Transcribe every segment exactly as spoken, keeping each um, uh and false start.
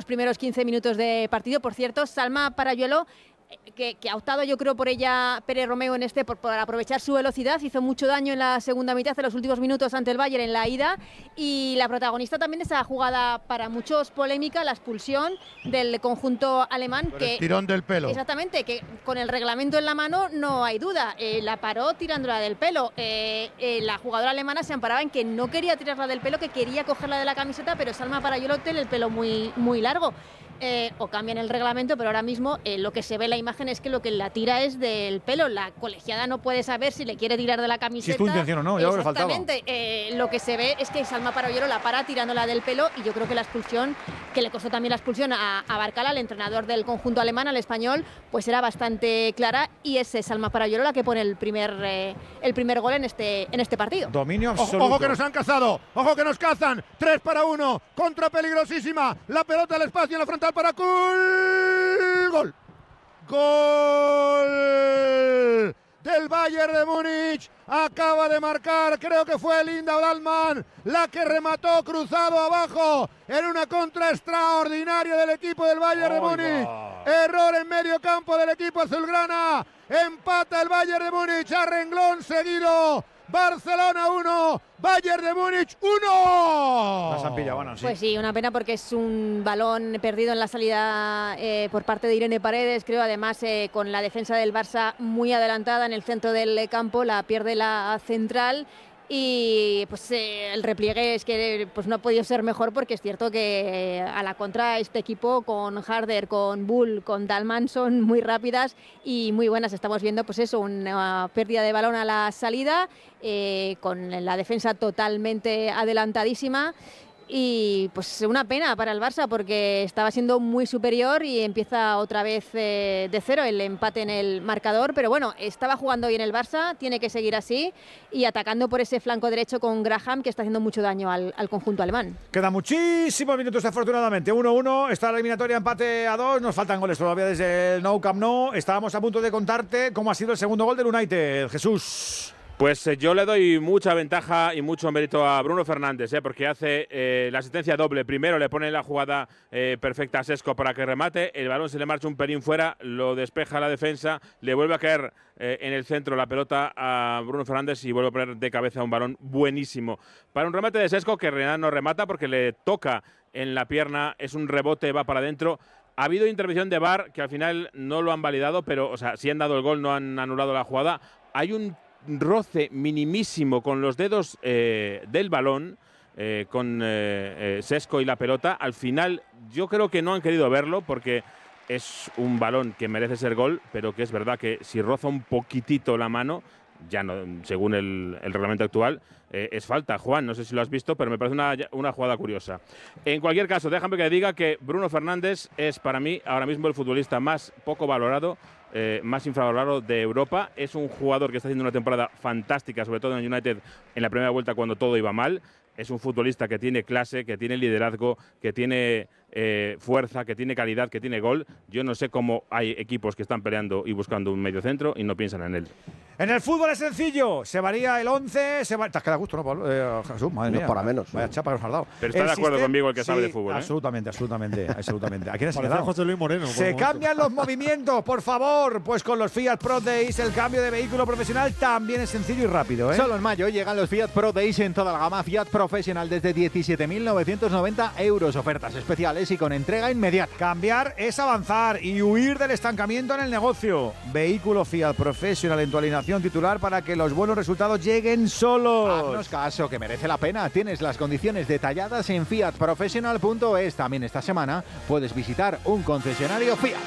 primeros quince minutos de partido. Por cierto, Salma Parayuelo, Que, que ha optado yo creo por ella Pérez Romeu en este, por, por aprovechar su velocidad, hizo mucho daño en la segunda mitad, en los últimos minutos ante el Bayern en la ida, y la protagonista también de esa jugada para muchos polémica, la expulsión del conjunto alemán. Por que el tirón del pelo. Exactamente, que con el reglamento en la mano no hay duda, eh, la paró tirándola del pelo. Eh, eh, la jugadora alemana se amparaba en que no quería tirarla del pelo, que quería cogerla de la camiseta, pero Salma Parayuelo tiene el pelo muy, muy largo. Eh, o cambian el reglamento, pero ahora mismo eh, lo que se ve en la imagen es que lo que la tira es del pelo. La colegiada no puede saber si le quiere tirar de la camiseta. Si es tu intención o no, ya lo que faltaba. Exactamente. Eh, lo que se ve es que Salma Parayuelo la para tirándola del pelo, y yo creo que la expulsión, que le costó también la expulsión a, a Barcala, el entrenador del conjunto alemán, al español, pues era bastante clara, y es Salma Parayuelo la que pone el primer, eh, el primer gol en este, en este partido. Dominio Ojo, absoluto. ojo que nos han cazado, ojo que nos cazan. Tres para uno, contra peligrosísima. La pelota al espacio en la frontal para Kul. Gol. Gol del Bayern de Múnich. Acaba de marcar, creo que fue Linda Dahlmann la que remató cruzado abajo en una contra extraordinaria del equipo del Bayern de Múnich. Error en medio campo del equipo azulgrana. Empata el Bayern de Múnich a renglón seguido. Barcelona uno, Bayern de Múnich uno. Las han pillado, bueno, sí. Pues sí, una pena porque es un balón perdido en la salida eh, por parte de Irene Paredes, creo, además eh, con la defensa del Barça muy adelantada en el centro del campo, la pierde la central. Y pues eh, el repliegue es que pues no ha podido ser mejor, porque es cierto que eh, a la contra este equipo con Harder, con Bull, con Dahlmann son muy rápidas y muy buenas. Estamos viendo pues eso, una pérdida de balón a la salida, eh, con la defensa totalmente adelantadísima. Y pues una pena para el Barça, porque estaba siendo muy superior y empieza otra vez eh, de cero el empate en el marcador. Pero bueno, estaba jugando bien el Barça, tiene que seguir así y atacando por ese flanco derecho con Graham, que está haciendo mucho daño al, al conjunto alemán. Quedan muchísimos minutos, afortunadamente. uno uno, está la eliminatoria, empate a dos. Nos faltan goles todavía desde el Nou Camp Nou. Estábamos a punto de contarte cómo ha sido el segundo gol del United. Jesús. Pues eh, yo le doy mucha ventaja y mucho mérito a Bruno Fernández, eh, porque hace eh, la asistencia doble. Primero le pone la jugada eh, perfecta a Sesco para que remate, el balón se le marcha un pelín fuera, lo despeja la defensa, le vuelve a caer eh, en el centro la pelota a Bruno Fernández y vuelve a poner de cabeza un balón buenísimo. Para un remate de Sesco, que en realidad no remata porque le toca en la pierna, es un rebote, va para adentro. Ha habido intervención de V A R que al final no lo han validado, pero o sea, sí han dado el gol, no han anulado la jugada. Hay un roce minimísimo con los dedos eh, del balón, eh, con eh, eh, Sesco y la pelota. Al final yo creo que no han querido verlo, porque es un balón que merece ser gol, pero que es verdad que si roza un poquitito la mano, ya no, según el, el reglamento actual, eh, es falta. Juan, no sé si lo has visto, pero me parece una, una jugada curiosa. En cualquier caso, déjame que diga que Bruno Fernández es para mí ahora mismo el futbolista más poco valorado, Eh, más infravalorado de Europa. Es un jugador que está haciendo una temporada fantástica, sobre todo en United en la primera vuelta cuando todo iba mal. Es un futbolista que tiene clase, que tiene liderazgo, que tiene eh, fuerza, que tiene calidad, que tiene gol. Yo no sé cómo hay equipos que están peleando y buscando un medio centro y no piensan en él. En el fútbol es sencillo, se varía el once, se va... Te has quedado a gusto, ¿no, Pablo? Eh, Jesús, madre No, mía. para menos. Vaya chapa que nos has dado. Pero está El de acuerdo sistema- conmigo el que sabe sí, de fútbol, ¿eh? Absolutamente, absolutamente, absolutamente. ¿A quién has Parecía quedado? José Luis Moreno. por Se un momento. cambian los movimientos, por favor. Pues con los Fiat Pro Days el cambio de vehículo profesional también es sencillo y rápido, ¿eh? Solo en mayo llegan los Fiat Pro Days en toda la gama Fiat Professional desde diecisiete mil novecientos noventa euros. Ofertas especiales y con entrega inmediata. Cambiar es avanzar y huir del estancamiento en el negocio. Vehículo Fiat Professional en tu alineación titular para que los buenos resultados lleguen solos. Haznos caso, que merece la pena. Tienes las condiciones detalladas en fiat professional punto es. También esta semana puedes visitar un concesionario Fiat.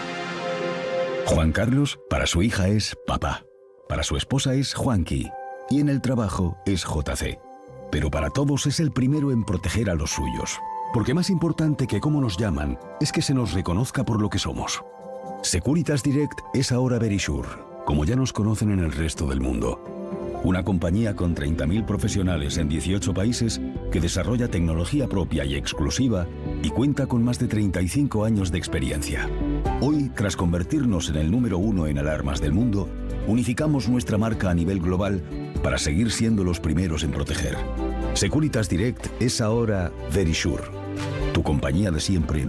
Juan Carlos, para su hija es papá. Para su esposa es Juanqui. Y en el trabajo es J C. Pero para todos es el primero en proteger a los suyos. Porque más importante que cómo nos llaman es que se nos reconozca por lo que somos. Securitas Direct es ahora Verisure, como ya nos conocen en el resto del mundo. Una compañía con treinta mil profesionales en dieciocho países que desarrolla tecnología propia y exclusiva y cuenta con más de treinta y cinco años de experiencia. Hoy, tras convertirnos en el número uno en alarmas del mundo, unificamos nuestra marca a nivel global para seguir siendo los primeros en proteger. Securitas Direct es ahora Verisure, tu compañía de siempre.